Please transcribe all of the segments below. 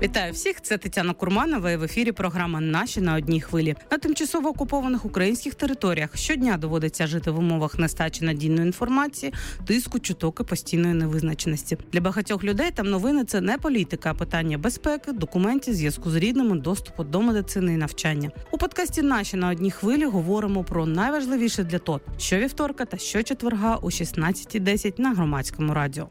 Вітаю всіх, це Тетяна Курманова і в ефірі програма «Наші на одній хвилі». На тимчасово окупованих українських територіях щодня доводиться жити в умовах нестачі надійної інформації, тиску, чуток і постійної невизначеності. Для багатьох людей там новини – це не політика, а питання безпеки, документів, зв'язку з рідними, доступу до медицини і навчання. У подкасті «Наші на одній хвилі» говоримо про найважливіше для ТОТ – щовівторка та щочетверга о 16:10 на Громадському радіо.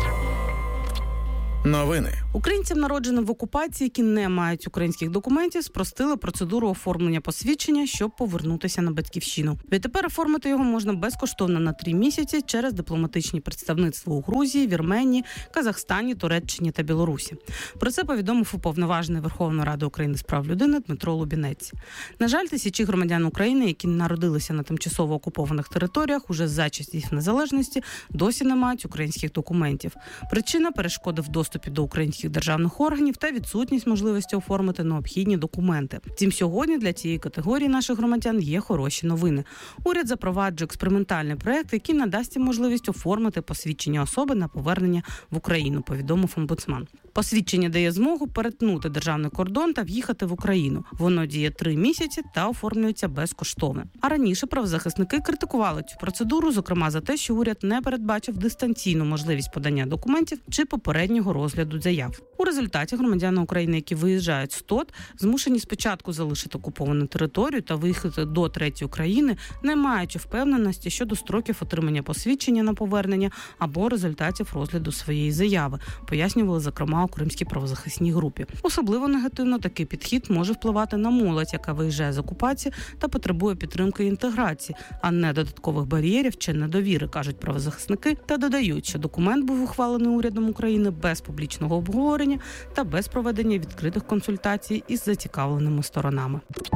Новини. Українцям, народженим в окупації, які не мають українських документів, спростили процедуру оформлення посвідчення, щоб повернутися на батьківщину. Відтепер оформити його можна безкоштовно на 3 місяці через дипломатичні представництва у Грузії, Вірменії, Казахстані, Туреччині та Білорусі. Про це повідомив уповноважений Верховної Ради України з прав людини Дмитро Лубінець. На жаль, тисячі громадян України, які народилися на тимчасово окупованих територіях уже за часів незалежності, досі не мають українських документів. Причина – перешкоди в доступі до українських державних органів та відсутність можливості оформити необхідні документи. Втім, сьогодні для цієї категорії наших громадян є хороші новини. Уряд запроваджує експериментальний проект, який надасть їм можливість оформити посвідчення особи на повернення в Україну, повідомив омбудсман. Посвідчення дає змогу перетнути державний кордон та в'їхати в Україну. Воно діє 3 місяці та оформлюється безкоштовно. А раніше правозахисники критикували цю процедуру, зокрема за те, що уряд не передбачив дистанційну можливість подання документів чи попереднього розгляду заяв. У результаті громадяни України, які виїжджають з ТОТ, змушені спочатку залишити окуповану територію та виїхати до третьої країни, не маючи впевненості щодо строків отримання посвідчення на повернення або результатів розгляду своєї заяви, пояснювали, зокрема, у Кримській правозахисній групі. Особливо негативно такий підхід може впливати на молодь, яка виїжджає з окупації та потребує підтримки і інтеграції, а не додаткових бар'єрів чи недовіри, кажуть правозахисники, та додають, що документ був ухвалений урядом України без публічного обговорення та без проведення відкритих консультацій із зацікавленими сторонами.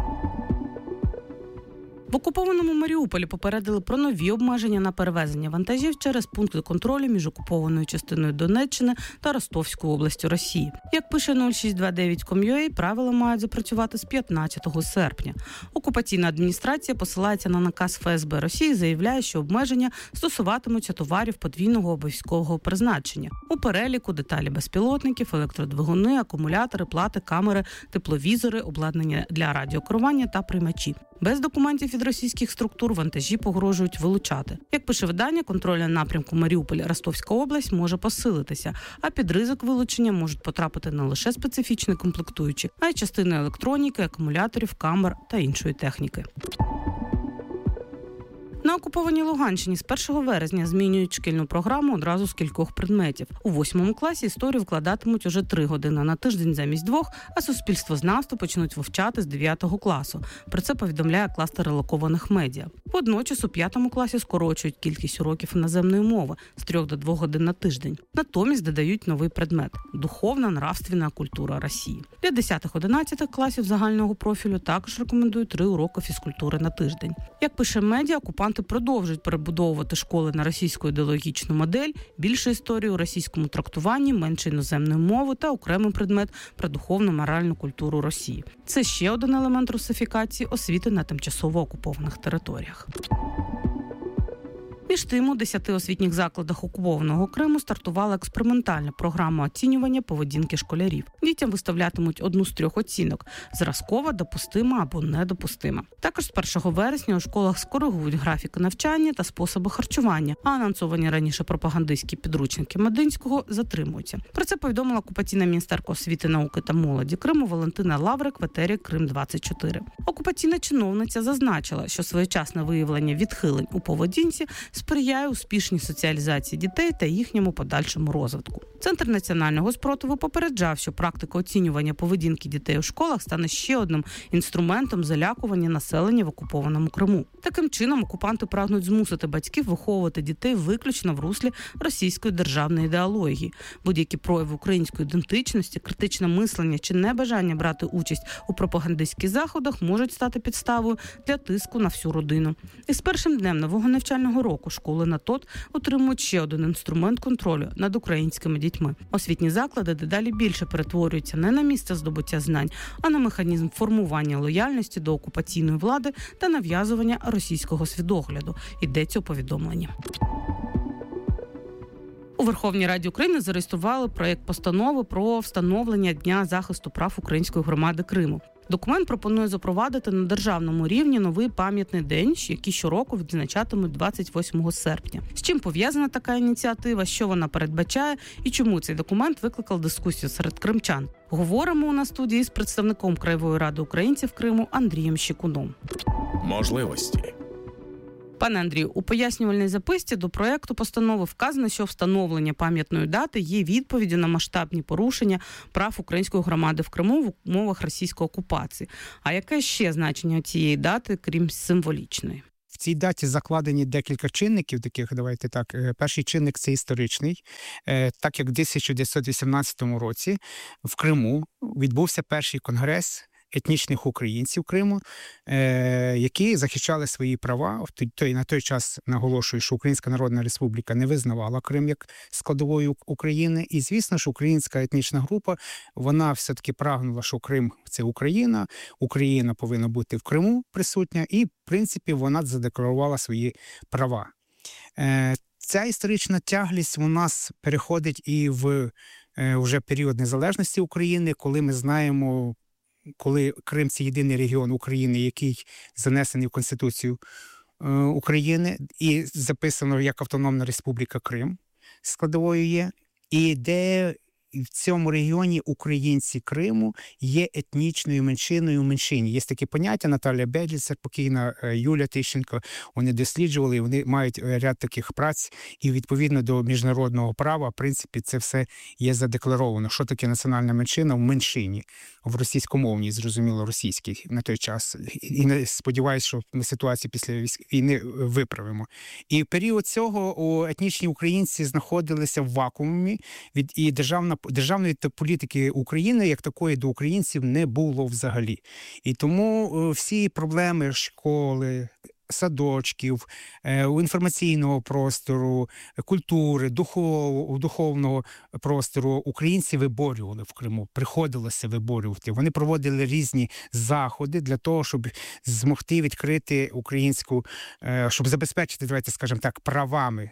В окупованому Маріуполі попередили про нові обмеження на перевезення вантажів через пункти контролю між окупованою частиною Донеччини та Ростовською областю Росії. Як пише 0629.com.ua, правила мають запрацювати з 15 серпня. Окупаційна адміністрація посилається на наказ ФСБ Росії, заявляє, що обмеження стосуватимуться товарів подвійного обов'язкового призначення. У переліку деталі безпілотників, електродвигуни, акумулятори, плати, камери, тепловізори, обладнання для радіокерування та приймачі. Без документів від російських структур вантажі погрожують вилучати. Як пише видання, контроль на напрямку Маріуполь-Ростовська область може посилитися, а під ризик вилучення можуть потрапити не лише специфічні комплектуючі, а й частини електроніки, акумуляторів, камер та іншої техніки. На окупованій Луганщині з 1 вересня змінюють шкільну програму одразу з кількох предметів. У 8 класі історію вкладатимуть уже 3 години на тиждень замість 2, а суспільствознавство почнуть вивчати з 9 класу. Про це повідомляє кластер релокованих медіа. Водночас у 5 класі скорочують кількість уроків іноземної мови з 3 до 2 годин на тиждень. Натомість додають новий предмет – духовна, нравственна культура Росії. Для 10-11 класів загального профілю також рекомендують 3 уроки фізкультури на тиждень. Як пише медіа, окупанти продовжують перебудовувати школи на російську ідеологічну модель, більше історії у російському трактуванні, менше іноземної мови та окремий предмет про духовну моральну культуру Росії. Це ще один елемент русифікації освіти на тимчасово окупованих територіях. Між тим, у 10 освітніх закладах окупованого Криму стартувала експериментальна програма оцінювання поведінки школярів. Дітям виставлятимуть одну з 3 оцінок – зразкова, допустима або недопустима. Також з 1 вересня у школах скоригують графіки навчання та способи харчування, а анонсовані раніше пропагандистські підручники Мединського затримуються. Про це повідомила окупаційна міністерка освіти, науки та молоді Криму Валентина Лаврик в етері Крим-24. Окупаційна чиновниця зазначила, що своєчасне виявлення відхилень у поведінці сприяє успішній соціалізації дітей та їхньому подальшому розвитку. Центр національного спротиву попереджав, що практика оцінювання поведінки дітей у школах стане ще одним інструментом залякування населення в окупованому Криму. Таким чином, окупанти прагнуть змусити батьків виховувати дітей виключно в руслі російської державної ідеології. Будь-які прояви української ідентичності, критичне мислення чи небажання брати участь у пропагандистських заходах можуть стати підставою для тиску на всю родину. І з першим днем нового навчального року школи на ТОТ отримують ще один інструмент контролю над українськими дітьми. Освітні заклади дедалі більше перетворюються не на місце здобуття знань, а на механізм формування лояльності до окупаційної влади та нав'язування російського світогляду. Йдеться у повідомленні. У Верховній Раді України зареєстрували проєкт постанови про встановлення Дня захисту прав української громади Криму. Документ пропонує запровадити на державному рівні новий пам'ятний день, який щороку відзначатимуть 28 серпня. З чим пов'язана така ініціатива, що вона передбачає і чому цей документ викликав дискусію серед кримчан. Говоримо на студії з представником Краєвої ради українців Криму Андрієм Щекуном. Можливості. Пане Андрію, у пояснювальній записці до проєкту постанови вказано, що встановлення пам'ятної дати є відповіддю на масштабні порушення прав української громади в Криму в умовах російської окупації. А яке ще значення цієї дати, крім символічної? В цій даті закладені декілька чинників таких, давайте так. Перший чинник – це історичний. Так як в 1918 році в Криму відбувся перший конгрес етнічних українців Криму, які захищали свої права. На той час, наголошую, що Українська Народна Республіка не визнавала Крим як складовою України. І, звісно ж, українська етнічна група, вона все-таки прагнула, що Крим – це Україна, Україна повинна бути в Криму присутня, і, в принципі, вона задекларувала свої права. Ця історична тяглість у нас переходить і в вже період незалежності України, коли ми знаємо, коли Крим – це єдиний регіон України, який занесений в Конституцію України і записано як Автономна Республіка Крим, складовою є, і де в цьому регіоні українці Криму є етнічною меншиною в меншині. Є такі поняття, Наталя Бедліцер, покійна, Юля Тищенко, вони досліджували, вони мають ряд таких праць, і відповідно до міжнародного права, в принципі, це все є задекларовано. Що таке національна меншина в меншині, в російськомовній, зрозуміло, російській на той час. І сподіваюся, що ми ситуацію після війни виправимо. І в період цього етнічні українці знаходилися в вакуумі, і державної політики України як такої до українців не було взагалі. І тому всі проблеми школи, садочків, інформаційного простору, культури, духовного простору українці виборювали в Криму, приходилося виборювати. Вони проводили різні заходи для того, щоб змогти відкрити українську, щоб забезпечити, давайте скажемо так, правами.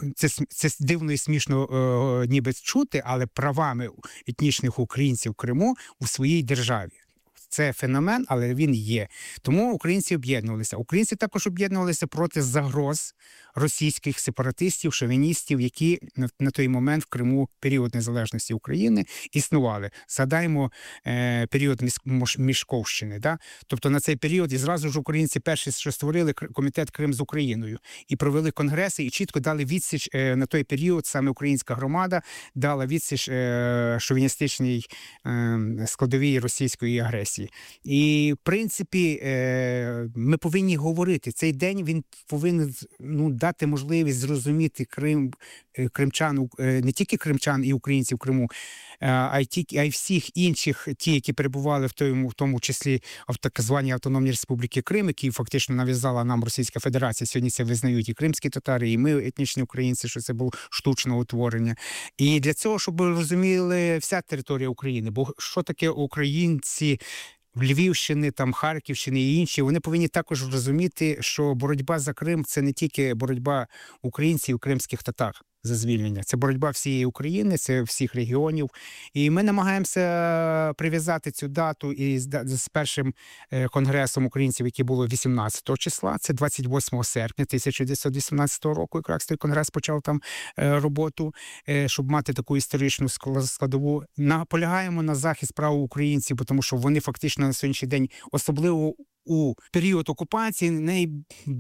Це дивно і смішно ніби чути, але правами етнічних українців в Криму у своїй державі. Це феномен, але він є. Тому українці об'єднувалися. Українці також об'єднувалися проти загроз російських сепаратистів, шовіністів, які на той момент в Криму, період незалежності України, існували. Згадаємо період Мішковщини. Да? Тобто на цей період і зразу ж українці перші, що створили комітет Крим з Україною. І провели конгреси, і чітко дали відсіч на той період, саме українська громада дала відсіч шовіністичній складовій російської агресії. І, в принципі, ми повинні говорити. Цей день він повинен дати можливість зрозуміти кримчан, не тільки кримчан і українців в Криму, а й всіх інших, ті, які перебували в тому числі в так званій Автономній Республіці Крим, які фактично нав'язала нам Російська Федерація. Сьогодні це визнають і кримські татари, і ми, етнічні українці, що це було штучне утворення. І для цього, щоб розуміли вся територія України, бо що таке українці Львівщини, Харківщини і інші, вони повинні також розуміти, що боротьба за Крим – це не тільки боротьба українців і кримських татар за звільнення. Це боротьба всієї України, це всіх регіонів. І ми намагаємося прив'язати цю дату з першим конгресом українців, який було 18 числа, це 28 серпня 1918 року, якраз той конгрес почав там роботу, щоб мати таку історичну складову. Наполягаємо на захист прав українців, тому що вони фактично на сьогоднішній день, особливо у період окупації,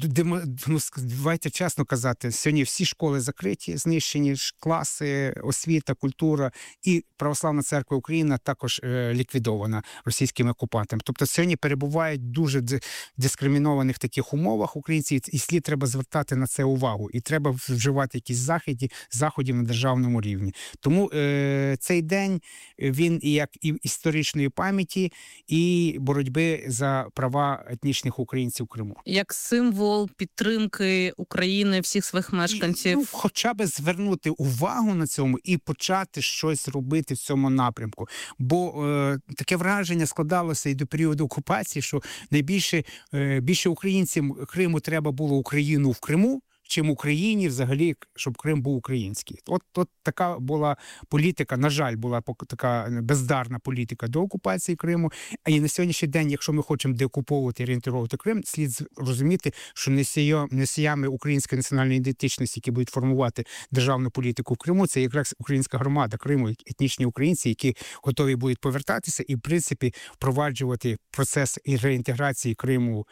давайте чесно казати, сьогодні всі школи закриті, знищені класи, освіта, культура, і Православна Церква України також ліквідована російськими окупантами. Тобто сьогодні перебувають дуже дискримінованих таких умовах українці, і слід треба звертати на це увагу. І треба вживати якісь заходів на державному рівні. Тому цей день, він і як і історичної пам'яті, і боротьби за права етнічних українців в Криму. Як символ підтримки України, всіх своїх мешканців. Хоча б звернути увагу на цьому і почати щось робити в цьому напрямку. Бо таке враження складалося і до періоду окупації, що більше українцям Криму треба було Україну в Криму, чим Україні взагалі, щоб Крим був український. От така була політика, на жаль, була така бездарна політика до окупації Криму. А і на сьогоднішній день, якщо ми хочемо деокуповувати і орієнтувати Крим, слід розуміти, що носіями української національної ідентичності, які будуть формувати державну політику в Криму, це якраз українська громада Криму, етнічні українці, які готові будуть повертатися і, в принципі, впроваджувати процес і реінтеграції Криму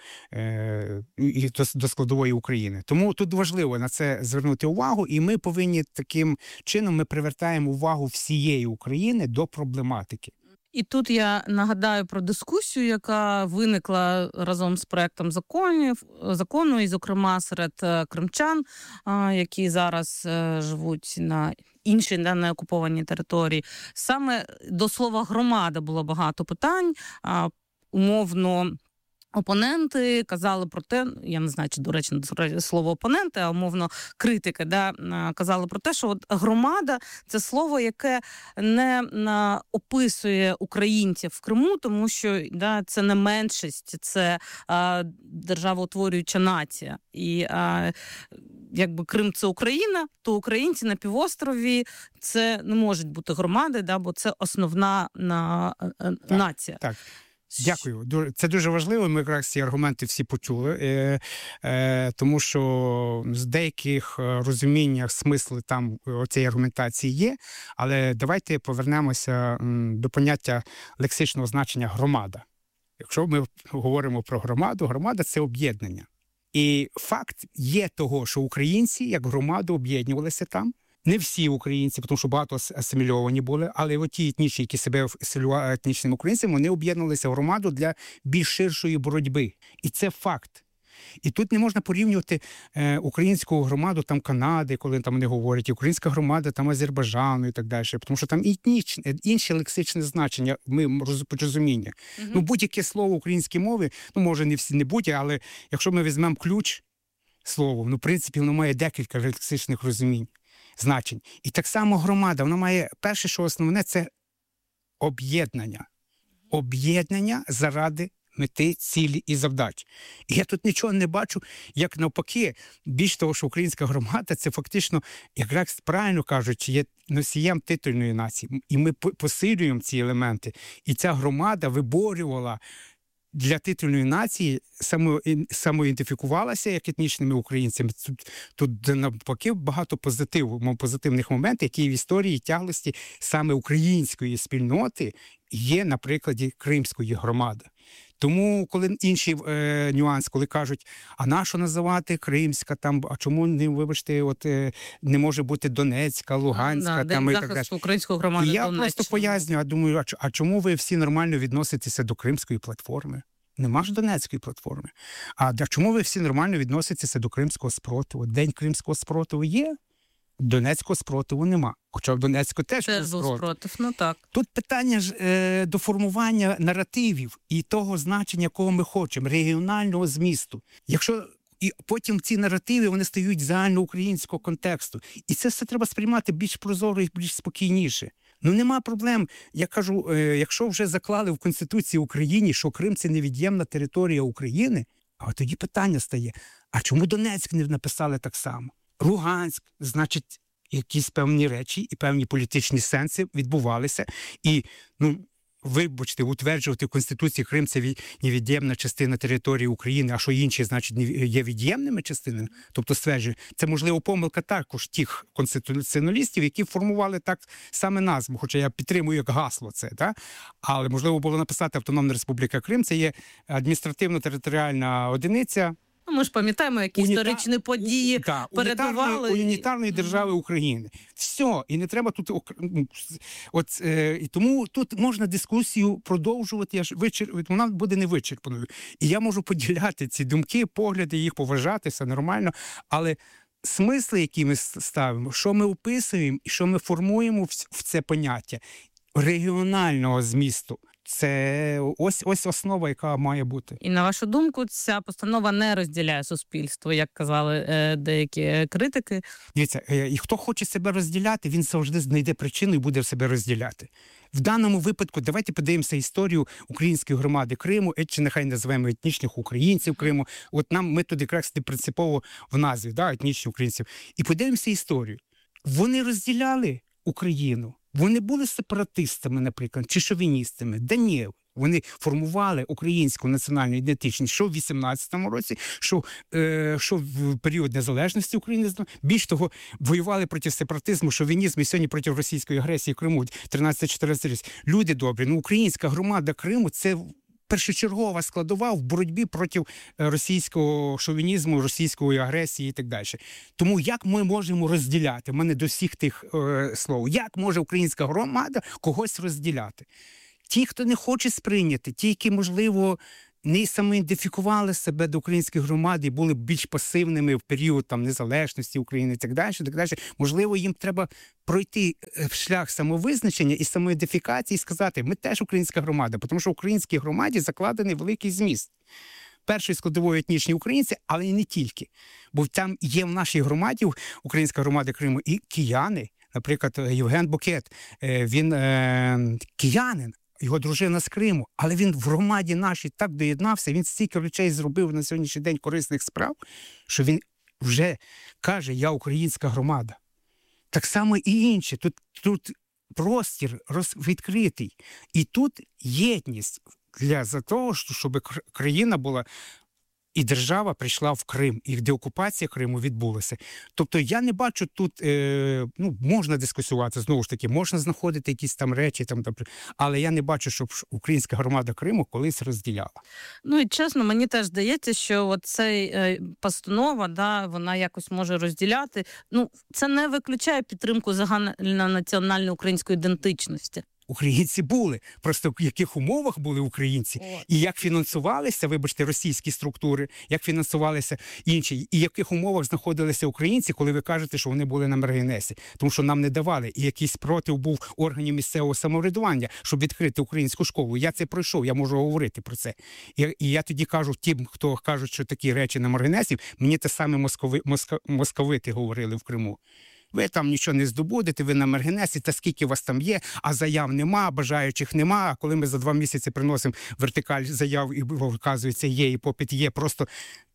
і до складової України. Тому тут важливо на це звернути увагу, і ми повинні таким чином, ми привертаємо увагу всієї України до проблематики. І тут я нагадаю про дискусію, яка виникла разом з проектом закону, і, зокрема, серед кримчан, які зараз живуть на іншій неокупованій території. Саме до слова «громада» було багато питань, умовно. Опоненти казали про те, я не знаю, чи доречно слово опоненти, а умовно критики, казали про те, що от громада – це слово, яке не описує українців в Криму, тому що це не меншість, це державоутворююча нація. І якби Крим – це Україна, то українці на півострові – це не можуть бути громади, бо це основна нація. Так. Дякую. Це дуже важливо. Ми якраз ці аргументи всі почули, тому що з деяких розуміннях смисли там цієї аргументації є, але давайте повернемося до поняття лексичного значення «громада». Якщо ми говоримо про громаду, громада – це об'єднання. І факт є того, що українці як громаду об'єднувалися там. Не всі українці, тому що багато асимільовані були, але от ті етнічні, які себе асимілювали етнічними українцями, вони об'єднувалися в громаду для більш ширшої боротьби. І це факт. І тут не можна порівнювати українську громаду там Канади, коли там вони говорять, і українська громада там Азербайджану і так далі, тому що там інші лексичне значення, порозуміння. Ну, будь-яке слово української мови, може не всі не будь, але якщо ми візьмемо ключ слово, в принципі, воно має декілька лексичних розумінь. Значень. І так само громада, вона має, перше, що основне, це об'єднання. Об'єднання заради мети, цілі і завдач. І я тут нічого не бачу, як навпаки, більш того, що українська громада, це фактично, якраз правильно кажучи, є носієм титульної нації. І ми посилюємо ці елементи. І ця громада виборювала для титульної нації, самоідентифікувалася як етнічними українцями. Тут навпаки багато позитивних моментів, які в історії тяглості саме української спільноти є на прикладі кримської громади. Тому, коли інший нюанс, коли кажуть, а на що називати Кримська, там, а чому не, вибачте, не може бути Донецька, Луганська, там і так далі. Української громади. Я просто пояснюю, думаю, а чому ви всі нормально відноситеся до Кримської платформи? Нема ж Донецької платформи. А чому ви всі нормально відноситеся до Кримського спротиву? День Кримського спротиву є, Донецького спротиву нема. Хоча в Донецьку теж був спротив. Так. Тут питання ж до формування наративів і того значення, якого ми хочемо, регіонального змісту. Якщо і потім ці наративи, вони стають загальноукраїнського контексту. І це все треба сприймати більш прозоро і більш спокійніше. Нема проблем. Я кажу, якщо вже заклали в Конституції України, що Крим – це невід'ємна територія України, а тоді питання стає, а чому Донецьк не написали так само? Луганськ, значить, якісь певні речі і певні політичні сенси відбувалися. І, вибачте, утверджувати в Конституції Крим – це невід'ємна частина території України, а що інші, значить, є від'ємними частинами. Тобто, стверджує, це, можливо, помилка також тих конституціоналістів, які формували так саме назву, хоча я підтримую як гасло це, але, можливо, було написати Автономна Республіка Крим, це є адміністративно-територіальна одиниця. Ми ж пам'ятаємо, які історичні події передували. Унітарної держави України. Все, і не треба тут... І тому тут можна дискусію продовжувати, вона буде невичерпаною. І я можу поділяти ці думки, погляди, їх поважати, все нормально, але смисли, які ми ставимо, що ми описуємо і що ми формуємо в це поняття регіонального змісту, Це ось основа, яка має бути. І на вашу думку, ця постанова не розділяє суспільство, як казали деякі критики? Дивіться, і хто хоче себе розділяти, він завжди знайде причину і буде себе розділяти. В даному випадку давайте подивимося історію української громади Криму, чи нехай називаємо етнічних українців Криму. От ми тут якраз принципово в назві, етнічні українців. І подивимося історію. Вони розділяли Україну. Вони були сепаратистами, наприклад, чи шовіністами. Да ні, вони формували українську національну ідентичність, що в 18-му році, що в період незалежності України. Більш того, воювали проти сепаратизму, шовінізму і сьогодні проти російської агресії в Криму 13-14 років. Люди добрі, українська громада Криму – це першочергова складова в боротьбі проти російського шовінізму, російської агресії і так далі. Тому як ми можемо розділяти? У мене до всіх тих слов. Як може українська громада когось розділяти? Ті, хто не хоче сприйняти, ті, які, можливо, не самоідентифікували себе до української громади і були більш пасивними в період незалежності України і так далі, можливо, їм треба пройти шлях самовизначення і самоідентифікації і сказати, ми теж українська громада, тому що в українській громаді закладений великий зміст. Першою складовою етнічні українці, але і не тільки. Бо там є в нашій громаді, українська громада Криму, і кияни, наприклад, Євген Букет, він киянин, його дружина з Криму, але він в громаді нашій так доєднався, він стільки речей зробив на сьогоднішній день корисних справ, що він вже каже, я українська громада. Так само і інші. Тут простір відкритий. І тут єдність за того, щоб країна була і держава прийшла в Крим, і деокупація Криму відбулася. Тобто я не бачу тут, можна дискусувати, знову ж таки, можна знаходити якісь там речі, але я не бачу, щоб українська громада Криму колись розділяла. І чесно, мені теж здається, що цей постанова, вона якось може розділяти. Це не виключає підтримку загальнонаціональної української ідентичності. Українці були. Просто в яких умовах були українці, і як фінансувалися, російські структури, як фінансувалися інші, і в яких умовах знаходилися українці, коли ви кажете, що вони були на маргінесі. Тому що нам не давали, і якийсь спротив був органів місцевого самоврядування, щоб відкрити українську школу. Я це пройшов, я можу говорити про це. І я тоді кажу тим, хто кажуть, що такі речі на маргінесі, мені те саме московити говорили в Криму. Ви там нічого не здобудете, ви на маргінесі, та скільки вас там є, а заяв нема, бажаючих нема. А коли ми за 2 місяці приносимо вертикаль заяв і вказується є, і попит є, просто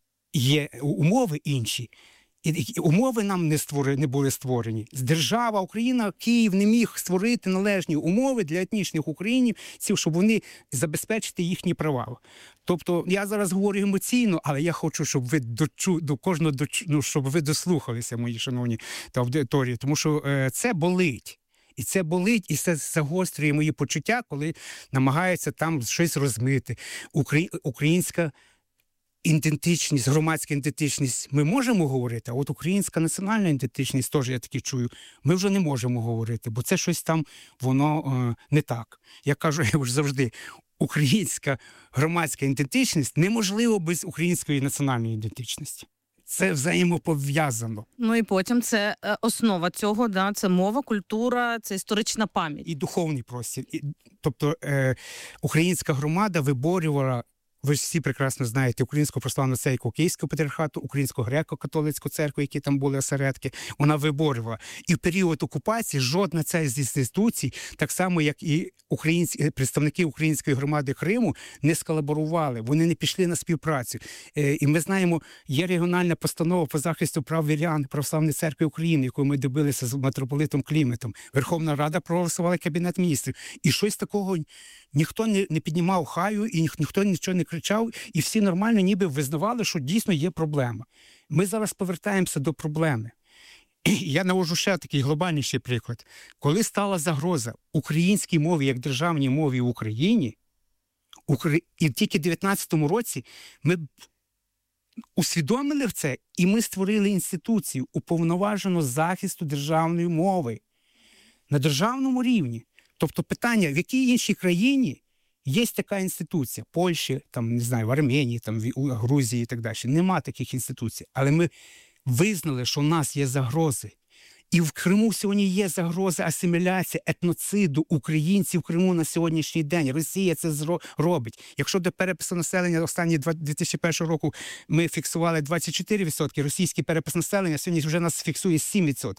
є умови інші. І умови нам не були створені. Держава, Україна, Київ не міг створити належні умови для етнічних українців, щоб вони забезпечити їхні права. Тобто, я зараз говорю емоційно, але я хочу, щоб ви до кожного, щоб ви дослухалися, мої шановні аудиторії, тому що це болить. І це болить, і це загострює мої почуття, коли намагаються там щось розмити. Українська ідентичність, громадська ідентичність ми можемо говорити, а от українська національна ідентичність, теж я таки чую, ми вже не можемо говорити, бо це щось там, воно не так. Я кажу, я вже завжди, українська громадська ідентичність неможливо без української національної ідентичності. Це взаємопов'язано. І потім це основа цього, це мова, культура, це історична пам'ять. І духовний простір. Тобто українська громада виборювала, ви ж всі прекрасно знаєте, Українську православну церкву Київського патріархату, Українську греко-католицьку церкву, які там були осередки, вона виборювала. І в період окупації жодна ця з інституцій, так само, як і представники української громади Криму, не сколаборували, вони не пішли на співпрацю. І ми знаємо, є регіональна постанова по захисту прав вірян Православної церкви України, яку ми добилися з митрополитом Кліментом. Верховна Рада проголосувала, Кабінет міністрів. І щось такого ніхто не піднімав хаю, і ніхто нічого не кричав, і всі нормально ніби визнавали, що дійсно є проблема. Ми зараз повертаємося до проблеми. Я навожу ще такий глобальніший приклад. Коли стала загроза українській мові як державній мові в Україні, і тільки в 19-му році ми усвідомили це, і ми створили інституцію уповноважену захисту державної мови на державному рівні. Тобто питання, в якій іншій країні є така інституція, Польщі, в Арменії, в Грузії і так далі. Нема таких інституцій. Але ми визнали, що в нас є загрози. І в Криму сьогодні є загроза асиміляції, етноциду українців в Криму на сьогоднішній день. Росія це робить. Якщо до перепису населення останні 2001 року ми фіксували 24%, російський перепис населення сьогодні вже нас фіксує 7%.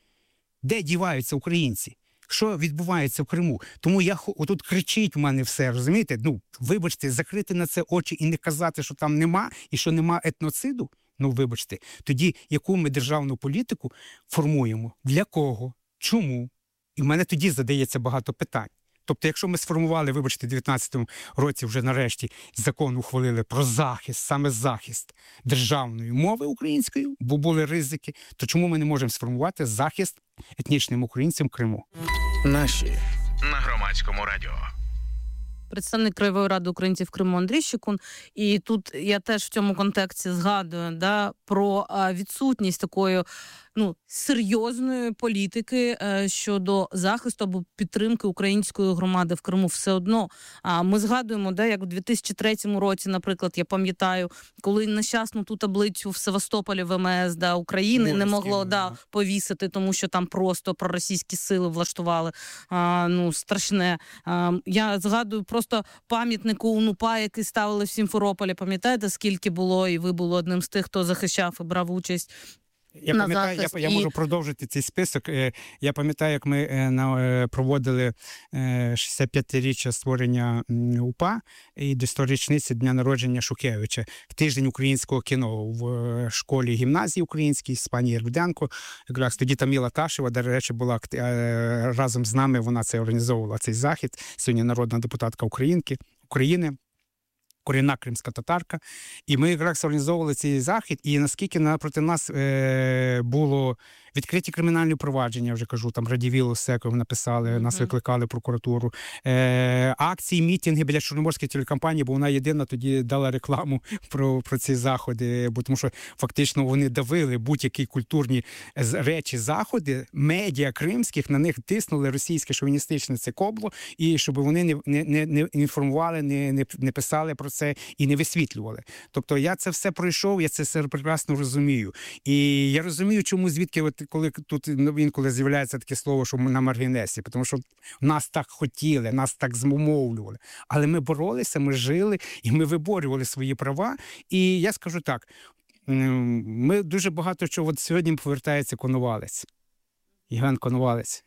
Де діваються українці? Що відбувається в Криму? Тому отут кричить в мене все, розумієте? Ну, вибачте, закрити на це очі і не казати, що там нема, і що нема етноциду. Ну, вибачте, тоді яку ми державну політику формуємо? Для кого? Чому? І в мене тоді задається багато питань. Тобто, якщо ми сформували, вибачте, в 19-му році вже нарешті закон ухвалили про захист, саме захист державної мови української, бо були ризики, то чому ми не можемо сформувати захист етнічним українцям в Криму? Наші на Громадському радіо. Представник Краєвої ради українців в Криму Андрій Щекун. І тут я теж в цьому контексті згадую про відсутність такої серйозної політики щодо захисту або підтримки української громади в Криму. Все одно ми згадуємо, як у 2003 році, наприклад, я пам'ятаю, коли нещасну ту таблицю в Севастополі ВМС України не могло повісити, тому що там просто проросійські сили влаштували страшне. Я згадую просто пам'ятнику УНУПА, який ставили в Сімферополі. Пам'ятаєте, скільки було, і ви були одним з тих, хто захищав і брав участь. Я пам'ятаю, я можу продовжити цей список. Я пам'ятаю, як ми проводили 65-річчя створення УПА і до 100-річниці дня народження Шухевича. Тиждень українського кіно в школі гімназії українській з пані Єрбдянко. Якраз тоді Таміла Ташева, до речі, була разом з нами, вона це організовувала, цей захід. Сьогодні народна депутатка України. Корінна кримська татарка. І ми якраз організовували цей захід, і наскільки проти нас було відкриті кримінальні провадження, вже кажу, там Радівілу Секов написали, нас викликали в прокуратуру. Акції, мітинги біля Чорноморської телекомпанії, бо вона єдина тоді дала рекламу про ці заходи, бо тому що фактично вони давили будь-які культурні речі, заходи, медіа кримських, на них тиснули російське шовіністичне це кобло, і щоб вони не інформували, не писали про це і не висвітлювали. Тобто я це все пройшов, я це все прекрасно розумію. І я розумію, чому звідки коли тут інколи з'являється таке слово, що ми на маргінесі, тому що нас так хотіли, нас так змовлювали. Але ми боролися, ми жили, і ми виборювали свої права. І я скажу так, ми дуже багато чого, от сьогодні повертається Коновалець, Євген Коновалець,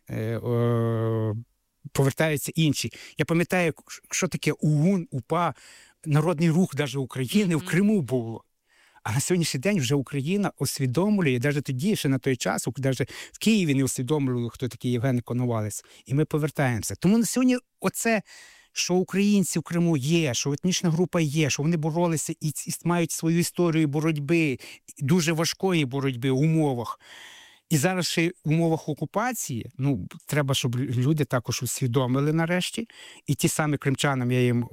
повертаються інші. Я пам'ятаю, що таке ОУН, УПА, Народний рух навіть України в Криму було. А на сьогоднішній день вже Україна усвідомлює, навіть тоді, ще на той час, навіть в Києві не усвідомлювали, хто такий Євген Коновалець. І ми повертаємося. Тому на сьогодні оце, що українці в Криму є, що етнічна група є, що вони боролися і мають свою історію боротьби, дуже важкої боротьби в умовах. І зараз ще в умовах окупації, треба, щоб люди також усвідомили нарешті. І ті самі кримчанам, я їм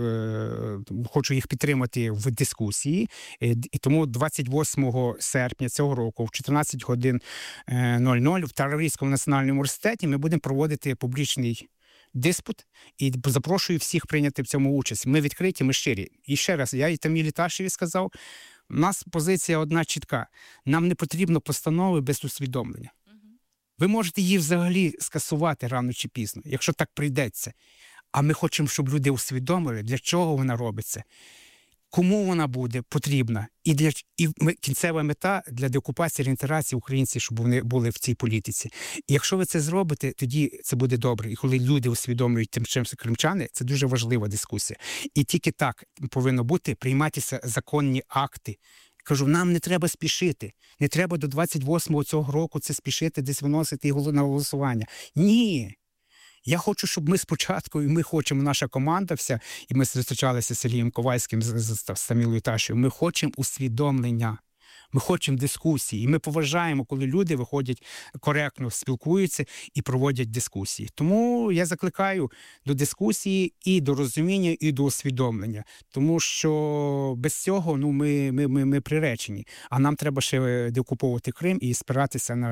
хочу їх підтримати в дискусії. І тому 28 серпня цього року в 14 годин 00 в Таврійському національному університеті ми будемо проводити публічний диспут і запрошую всіх прийняти в цьому участь. Ми відкриті, ми щирі. І ще раз, я і Тамілі Ташеві сказав, у нас позиція одна чітка. Нам не потрібно постанови без усвідомлення. Ви можете її взагалі скасувати рано чи пізно, якщо так прийдеться. А ми хочемо, щоб люди усвідомили, для чого вона робиться, кому вона буде потрібна. І кінцева мета для деокупації, реінтеграції українців, щоб вони були в цій політиці. І якщо ви це зробите, тоді це буде добре. І коли люди усвідомлюють тим, чим кримчани, це дуже важлива дискусія. І тільки так повинно бути, прийматися законні акти. Кажу, нам не треба спішити. Не треба до 28-го цього року це спішити, десь виносити на голосування. Ні. Я хочу, щоб ми спочатку, і ми хочемо, наша команда вся, і ми зустрічалися з Сергієм Ковальським, з Тамілою Ташевою, ми хочемо усвідомлення, ми хочемо дискусії, і ми поважаємо, коли люди виходять, коректно спілкуються і проводять дискусії. Тому я закликаю до дискусії і до розуміння, і до усвідомлення, тому що без цього ми приречені, а нам треба ще деокуповувати Крим і спиратися на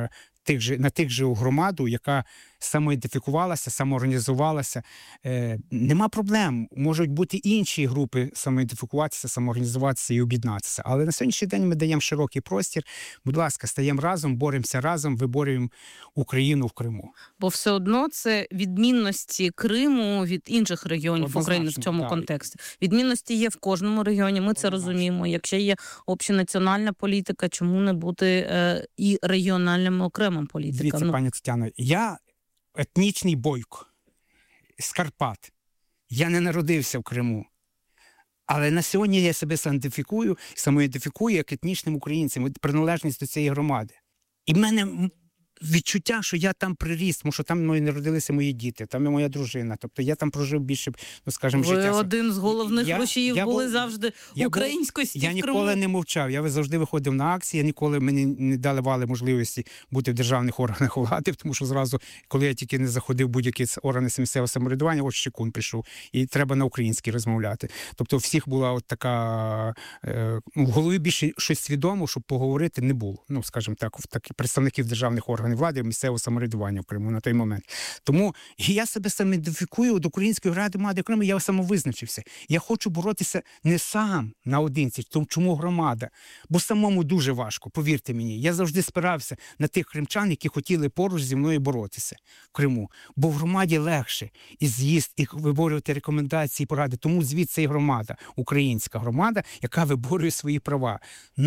на тих же громаду, яка самоідентифікувалася, самоорганізувалася. Нема проблем. Можуть бути інші групи самоідентифікуватися, самоорганізуватися і об'єднатися. Але на сьогоднішній день ми даємо широкий простір. Будь ласка, стаємо разом, боремося разом, виборюємо Україну в Криму. Бо все одно це відмінності Криму від інших регіонів Однозначно, України в цьому так. контексті. Відмінності є в кожному регіоні, ми це розуміємо. Якщо є общенаціональна політика, чому не бути і регіональним окремим політикам? Дивіться, пані Тетяно, я етнічний бойко з Карпат. Я не народився в Криму. Але на сьогодні я себе самоідентифікую як етнічним українцем, приналежність до цієї громади. І в мене відчуття, що я там приріс, тому що там народилися мої діти, там і моя дружина. Тобто я там прожив більше, життя. Ви один з головних рушіїв були завжди українськості в Криму. Я ніколи не мовчав, я завжди виходив на акції, ніколи мені не давали можливості бути в державних органах влади, тому що зразу, коли я тільки не заходив в будь-які органи місцевого самоврядування, ось Щекун прийшов, і треба на українській розмовляти. Тобто у всіх була от така, в голові більше щось свідомо, щоб поговорити не було. Скажімо так, представників державних органів влади, місцевого самоврядування в Криму на той момент. Тому я себе самоідентифікую до Української громади Криму, я самовизначився. Я хочу боротися не сам наодинці, чому громада? Бо самому дуже важко, повірте мені. Я завжди спирався на тих кримчан, які хотіли поруч зі мною боротися в Криму. Бо в громаді легше і з'їзд, і виборювати рекомендації, поради. Тому звідси і громада, українська громада, яка виборює свої права.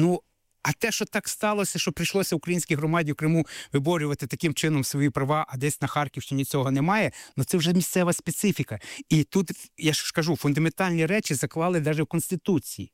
А те, що так сталося, що прийшлося українській громаді в Криму виборювати таким чином свої права, а десь на Харківщині цього немає, це вже місцева специфіка. І тут, я ж кажу, фундаментальні речі заклали навіть в Конституції.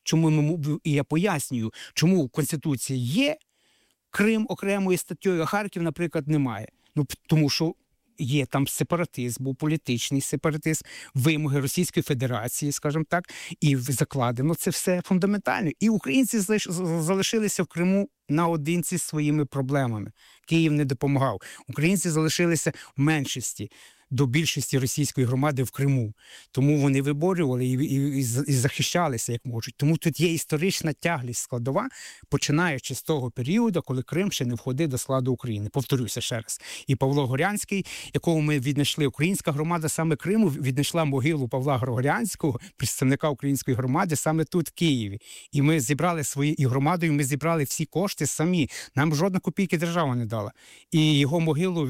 І я пояснюю, чому в Конституції є Крим окремою статтею, а Харків, наприклад, немає. Тому що є там сепаратизм, був політичний сепаратизм, вимоги Російської Федерації, скажімо так, і закладено це все фундаментально. І українці залишилися в Криму наодинці з своїми проблемами. Київ не допомагав. Українці залишилися в меншості до більшості російської громади в Криму. Тому вони виборювали і захищалися, як можуть. Тому тут є історична тяглість складова, починаючи з того періоду, коли Крим ще не входив до складу України. Повторюся ще раз. І Павло Горянський, якого ми віднайшли, українська громада саме Криму, віднайшла могилу Павла Горянського, представника української громади, саме тут, в Києві. І ми зібрали і громадою ми зібрали всі кошти самі. Нам жодна копійки держава не дала. І його могилу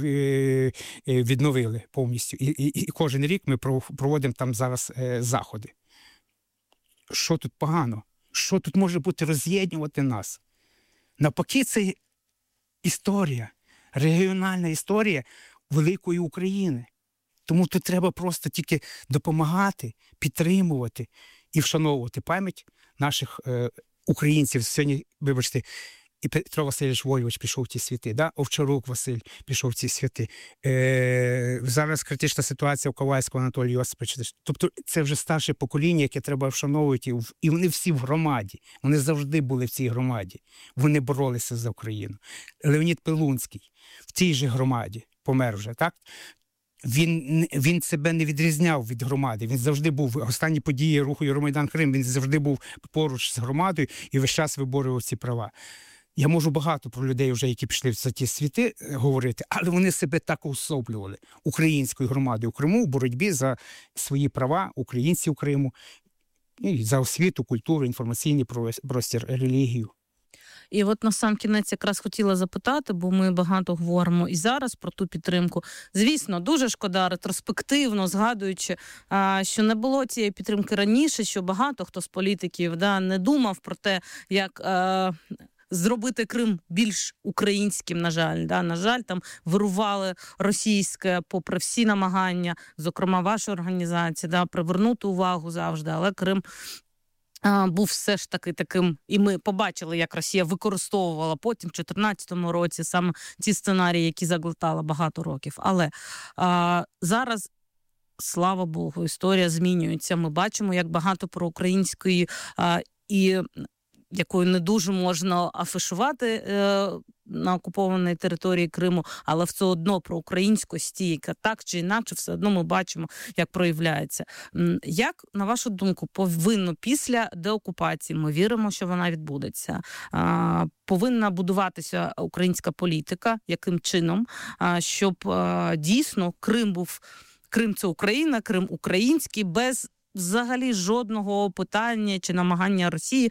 відновили повністю. І кожен рік ми проводимо там зараз заходи. Що тут погано? Що тут може бути роз'єднувати нас? Навпаки, це історія, регіональна історія великої України. Тому тут треба просто тільки допомагати, підтримувати і вшановувати пам'ять наших українців. Сьогодні, вибачте, і Петро Васильович Войович пішов в ті світи, да? Овчарук Василь пішов в ці світи. Зараз критична ситуація у Ковальського Анатолія Йосиповича. Тобто це вже старше покоління, яке треба вшановувати. І вони всі в громаді. Вони завжди були в цій громаді. Вони боролися за Україну. Леонід Пилунський в тій же громаді помер вже, так? Він себе не відрізняв від громади. Він завжди був, останні події руху Євромайдан Крим, він завжди був поруч з громадою і весь час виборював ці права. Я можу багато про людей, вже, які пішли в ті світи, говорити, але вони себе так уособлювали українською громадою у Криму в боротьбі за свої права, українців Криму, і за освіту, культуру, інформаційний простір, релігію. І от на сам кінець якраз хотіла запитати, бо ми багато говоримо і зараз про ту підтримку. Звісно, дуже шкода ретроспективно, згадуючи, що не було цієї підтримки раніше, що багато хто з політиків не думав про те, як зробити Крим більш українським, на жаль. На жаль, там вирували російське, попри всі намагання, зокрема ваша організація, привернути увагу завжди, але Крим був все ж таки таким, і ми побачили, як Росія використовувала потім в 2014 році саме ці сценарії, які заглотала багато років. Але зараз, слава Богу, історія змінюється. Ми бачимо, як багато проукраїнської і якою не дуже можна афішувати на окупованій території Криму, але все одно про українськості, яка так чи інакше все одно ми бачимо, як проявляється. Як, на вашу думку, повинно після деокупації, ми віримо, що вона відбудеться, повинна будуватися українська політика, яким чином, щоб дійсно Крим – це Україна, Крим – український, без взагалі жодного питання чи намагання Росії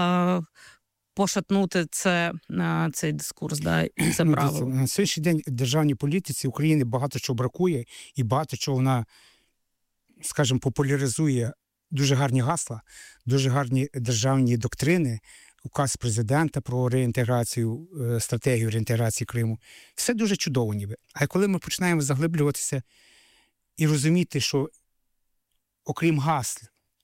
пошатнути цей дискурс, і це правило. На сьогоднішній день в державній політиці України багато чого бракує, і багато чого вона, скажімо, популяризує дуже гарні гасла, дуже гарні державні доктрини, указ президента про реінтеграцію, стратегію реінтеграції Криму. Все дуже чудово ніби. А коли ми починаємо заглиблюватися і розуміти, що окрім гасл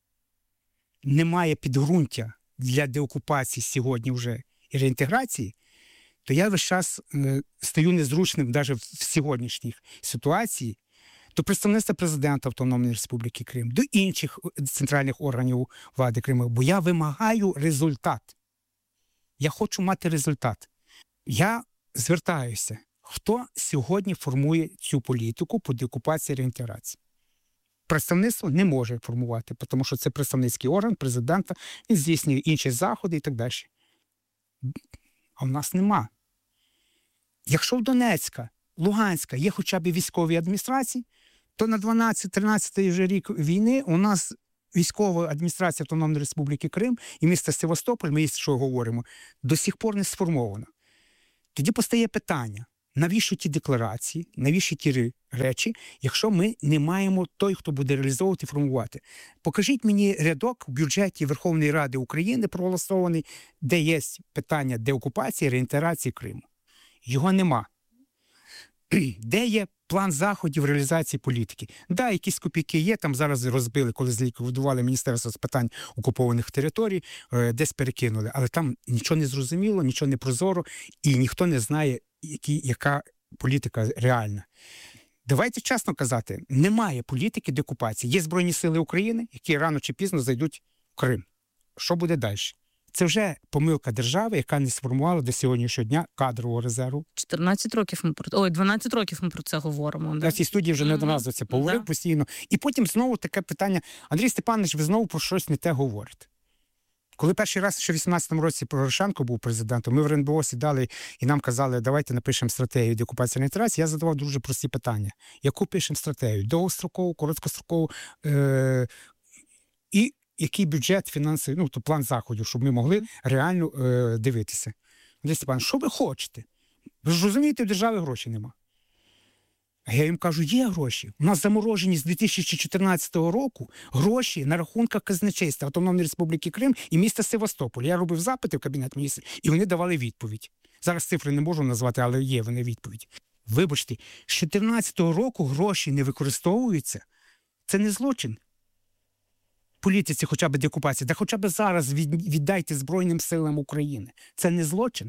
немає підґрунтя для деокупації сьогодні вже і реінтеграції, то я весь час стаю незручним навіть в сьогоднішній ситуації до представництва президента Автономної Республіки Крим, до інших центральних органів влади Криму, бо я вимагаю результат. Я хочу мати результат. Я звертаюся, хто сьогодні формує цю політику по деокупації і реінтеграції? Представництво не може формувати, тому що це представницький орган президента, він здійснює інші заходи і так далі. А в нас нема. Якщо в Донецька, Луганська є хоча б військові адміністрації, то на 12-13 вже рік війни у нас військова адміністрація Автономної Республіки Крим і міста Севастополь, ми що говоримо, до сих пор не сформована. Тоді постає питання, навіщо ті декларації, навіщо ті речі, якщо ми не маємо той, хто буде реалізовувати і формувати. Покажіть мені рядок в бюджеті Верховної Ради України проголосований, де є питання деокупації, реінтеграції Криму. Його нема. Де є план заходів реалізації політики? Да, якісь копійки є, там зараз розбили, коли зліквідували Міністерство з питань окупованих територій, десь перекинули. Але там нічого не зрозуміло, нічого не прозоро, і ніхто не знає, яка політика реальна. Давайте чесно казати, немає політики деокупації. Є Збройні сили України, які рано чи пізно зайдуть в Крим. Що буде далі? Це вже помилка держави, яка не сформувала до сьогоднішнього дня кадрового резерву. 12 років ми про це говоримо. Да? На цій студії вже неодноразово це поговорив постійно. І потім знову таке питання: Андрій Степанович, ви знову про щось не те говорите. Коли перший раз, що в 18-му році Порошенко був президентом, ми в РНБО сідали і нам казали, давайте напишемо стратегію деокупації і реінтеграції, я задавав дуже прості питання. Яку пишемо стратегію? Довгострокову, короткострокову? І який бюджет, фінансовий, то план заходів, щоб ми могли реально дивитися. Андрій Степанович, що ви хочете? Ви ж розумієте, в держави грошей нема. А я їм кажу, є гроші. У нас заморожені з 2014 року гроші на рахунках казначейства Автономної Республіки Крим і міста Севастополь. Я робив запити в Кабінет міністрів, і вони давали відповідь. Зараз цифри не можу назвати, але є вони відповідь. Вибачте, з 2014 року гроші не використовуються. Це не злочин. Політиці хоча б деокупації, та хоча б зараз віддайте Збройним силам України. Це не злочин.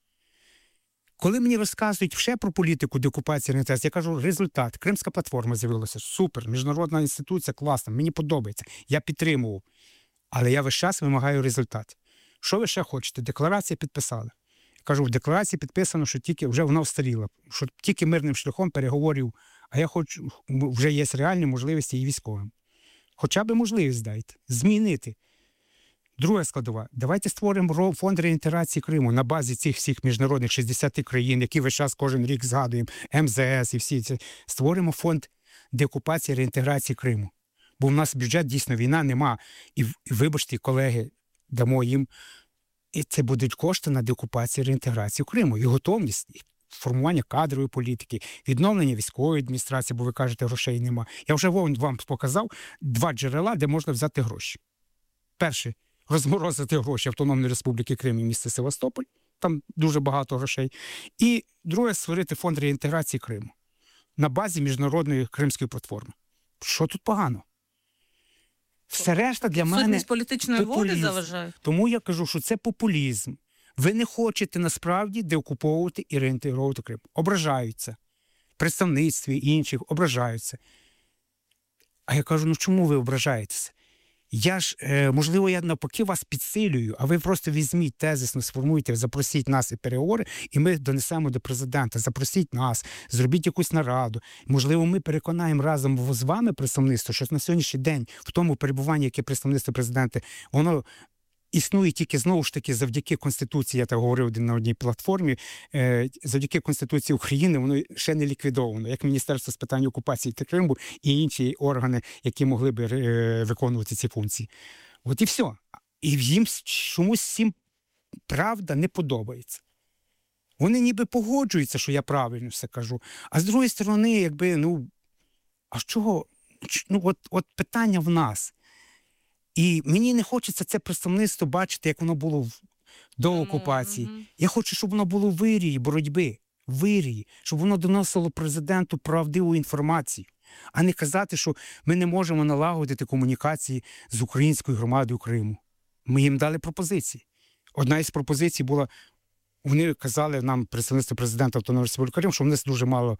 Коли мені розказують ще про політику деокупації, реінтеграції, я кажу, результат. Кримська платформа з'явилася. Супер. Міжнародна інституція класна. Мені подобається. Я підтримував. Але я весь час вимагаю результат. Що ви ще хочете? Декларація підписали. Я кажу, в декларації підписано, що тільки вже вона встаріла. Що тільки мирним шляхом переговорів. А я хочу, вже є реальні можливості і військовим. Хоча б можливість дайте. Змінити. Друга складова. Давайте створимо фонд реінтеграції Криму на базі цих всіх міжнародних 60 країн, які весь час кожен рік згадуємо, МЗС і всі ці. Створимо фонд деокупації реінтеграції Криму. Бо в нас бюджет, дійсно, війна нема. І вибачте, колеги, дамо їм. І це будуть кошти на деокупацію реінтеграцію Криму. І готовність, і формування кадрової політики, відновлення військової адміністрації, бо ви кажете, грошей нема. Я вже вам показав 2 джерела, де можна взяти гроші. Перше – розморозити гроші Автономної Республіки Крим і міста Севастополь. Там дуже багато грошей. І друге – створити фонд реінтеграції Криму на базі міжнародної Кримської платформи. Що тут погано? Все решта для мене сутність політичної волі заважає. Тому я кажу, що це популізм. Ви не хочете насправді деокуповувати і реінтегровувати Крим. Ображаються. Представництві інших ображаються. А я кажу, чому ви ображаєтеся? Можливо, я навпаки вас підсилюю, а ви просто візьміть тезисно, сформуйте, запросіть нас і переговори, і ми донесемо до президента. Запросіть нас, зробіть якусь нараду. Можливо, ми переконаємо разом з вами представництво, що на сьогоднішній день в тому перебуванні, яке представництво президента, воно існує тільки, знову ж таки, завдяки Конституції, я так говорив на одній платформі, завдяки Конституції України воно ще не ліквідовано, як Міністерство з питань окупації та Криму і інші органи, які могли б виконувати ці функції. От і все. І їм чомусь всім правда не подобається. Вони ніби погоджуються, що я правильно все кажу. А з другої сторони, а з чого? От питання в нас. І мені не хочеться це представництво бачити, як воно було до окупації. Я хочу, щоб воно було в вирії боротьби, щоб воно доносило президенту правдиву інформацію, а не казати, що ми не можемо налагодити комунікації з українською громадою Криму. Ми їм дали пропозиції. Одна із пропозицій була, вони казали нам, представництво президента Автономної Республіки Крим, що в нас дуже мало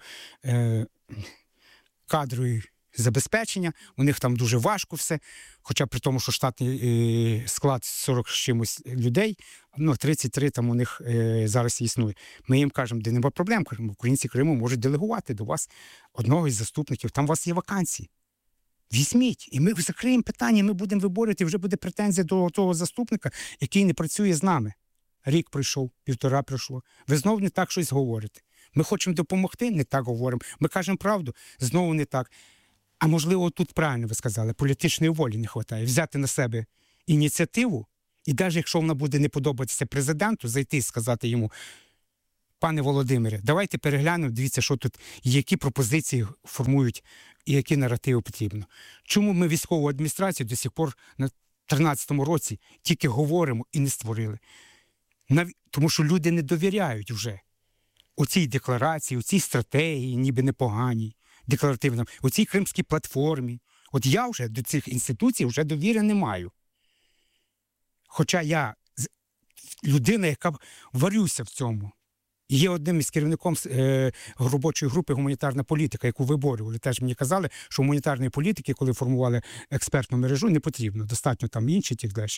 кадрової забезпечення, у них там дуже важко все, хоча при тому, що штатний склад 40 з чимось людей, 33 там у них зараз існує. Ми їм кажемо, де нема проблем, українці Криму можуть делегувати до вас одного із заступників, там у вас є вакансії. Візьміть, і ми закриємо питання, ми будемо виборювати, вже буде претензія до того заступника, який не працює з нами. Рік пройшов, 1,5 пройшло. Ви знову не так щось говорите. Ми хочемо допомогти, не так говоримо. Ми кажемо правду, знову не так. А можливо, тут правильно ви сказали, політичної волі не вистачає. Взяти на себе ініціативу, і навіть якщо вона буде не подобатися президенту, зайти і сказати йому, пане Володимире, давайте переглянемо, дивіться, що тут, які пропозиції формують і які наративи потрібно. Чому ми військову адміністрацію до сих пор на 13-му році тільки говоримо і не створили? Тому що люди не довіряють вже оцій декларації, оцій стратегії, ніби непоганій, декларативно, у цій кримській платформі. От я вже до цих інституцій вже довіри не маю. Хоча я людина, яка варюся в цьому. І є одним із керівником робочої групи «Гуманітарна політика», яку виборювали. Теж мені казали, що гуманітарної політики, коли формували експертну мережу, не потрібно. Достатньо там інші тих далі.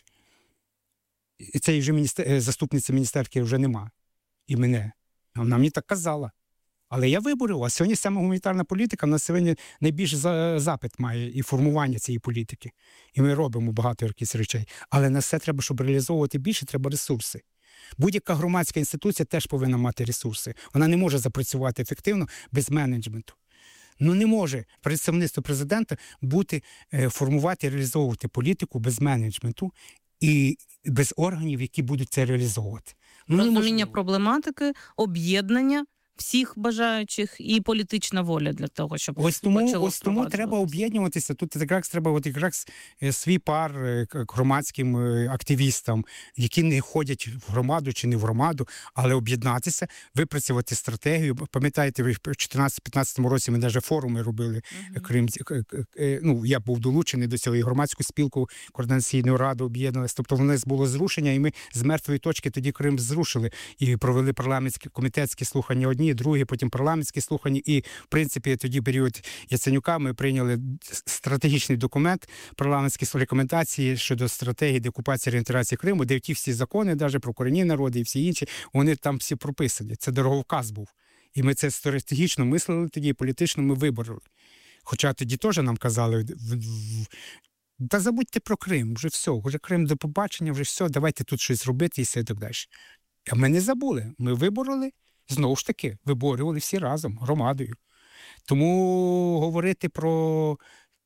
І цієї вже заступниці міністерки вже нема. І мене. Вона мені так казала. Але я виборював. А сьогодні саме гуманітарна політика, в нас сьогодні найбільший запит має і формування цієї політики. І ми робимо багато якихось речей. Але на все треба, щоб реалізовувати більше, треба ресурси. Будь-яка громадська інституція теж повинна мати ресурси. Вона не може запрацювати ефективно без менеджменту. Не може представництво президента формувати і реалізовувати політику без менеджменту і без органів, які будуть це реалізовувати. Розуміння проблематики, об'єднання всіх бажаючих і політична воля для того, щоб ось тому треба об'єднуватися. Тут якраз треба свій пар громадським активістам, які не ходять в громаду чи не в громаду, але об'єднатися, випрацювати стратегію. Пам'ятаєте, в 2014-2015 році ми навіть форуми робили. Я був долучений до цього, і громадську спілку, координаційну раду об'єдналися. Тобто в нас було зрушення, і ми з мертвої точки тоді Крим зрушили. І провели парламентські комітетські слухання одні, другі, потім парламентські слухання. І, в принципі, тоді період Яценюка ми прийняли стратегічний документ, парламентські рекомендації щодо стратегії деокупації і реінтеграції Криму, де ті всі закони, навіть про корінні народи і всі інші, вони там всі прописані. Це дороговказ був. І ми це стратегічно мислили тоді, і політично ми вибороли. Хоча тоді теж нам казали, та забудьте про Крим, вже все, вже Крим до побачення, вже все, давайте тут щось робити і все так далі. А ми не забули, ми вибороли, знову ж таки, виборювали всі разом, громадою. Тому говорити про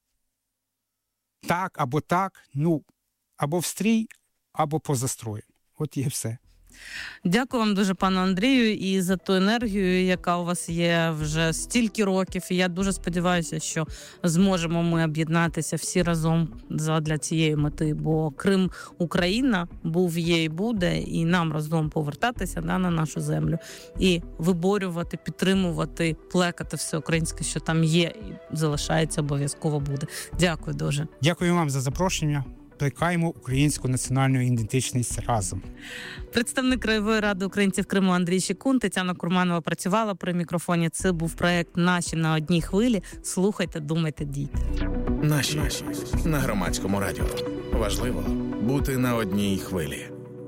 так, або в стрій, або поза строєм. От і все. Дякую вам дуже, пане Андрію, і за ту енергію, яка у вас є вже стільки років. І я дуже сподіваюся, що зможемо ми об'єднатися всі разом задля цієї мети. Бо Крим – Україна, був, є і буде, і нам разом повертатися на нашу землю. І виборювати, підтримувати, плекати все українське, що там є, і залишається, обов'язково буде. Дякую дуже. Дякую вам за запрошення. Плекаємо українську національну ідентичність разом. Представник Краєвої ради українців Криму Андрій Шикун, Тетяна Курманова працювала при мікрофоні. Це був проект «Наші на одній хвилі». Слухайте, думайте, дійте. Наші на Громадському радіо. Важливо бути на одній хвилі.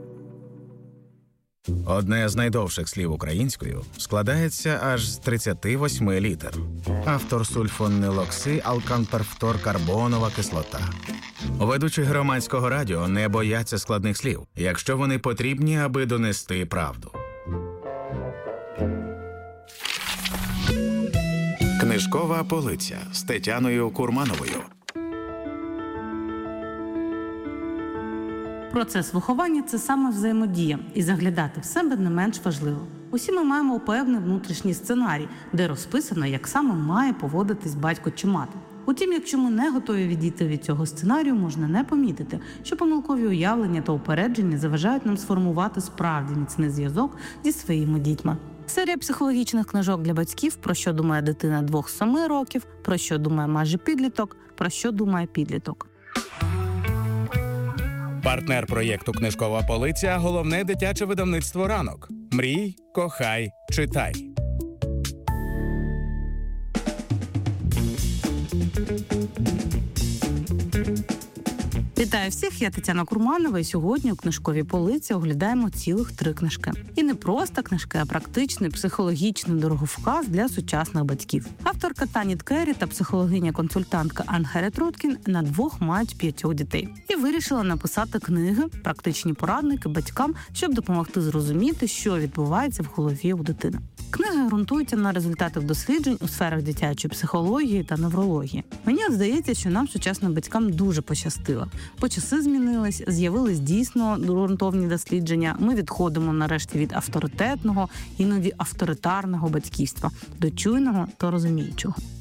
Одне з найдовших слів українською складається аж з 38 літер. Автор сульфонилокси алканперфторкарбонова кислота. Ведучі громадського радіо не бояться складних слів, якщо вони потрібні, аби донести правду. Книжкова полиця з Тетяною Курмановою. Процес виховання – це саме взаємодія, і заглядати в себе не менш важливо. Усі ми маємо певний внутрішній сценарій, де розписано, як саме має поводитись батько чи мати. Утім, якщо ми не готові відійти від цього сценарію, можна не помітити, що помилкові уявлення та упередження заважають нам сформувати справді міцний зв'язок зі своїми дітьми. Серія психологічних книжок для батьків «Про що думає дитина 2-7 років», «Про що думає майже підліток», «Про що думає підліток». Партнер проєкту «Книжкова полиця» – головне дитяче видавництво «Ранок». Мрій, кохай, читай. Вітаю всіх, я Тетяна Курманова, і сьогодні у «Книжковій полиці» оглядаємо цілих 3 книжки. І не просто книжки, а практичний психологічний дороговказ для сучасних батьків. Авторка Таніт Керрі та психологиня-консультантка Ангерет Руткін на 2 мають 5 дітей. І вирішила написати книги, практичні порадники батькам, щоб допомогти зрозуміти, що відбувається в голові у дитини. Книги ґрунтуються на результатах досліджень у сферах дитячої психології та неврології. Мені здається, що нам, сучасним батькам, дуже пощастило. Бо часи змінились, з'явились дійсно ґрунтовні дослідження. Ми відходимо нарешті від авторитетного, іноді авторитарного батьківства до чуйного та розуміючого.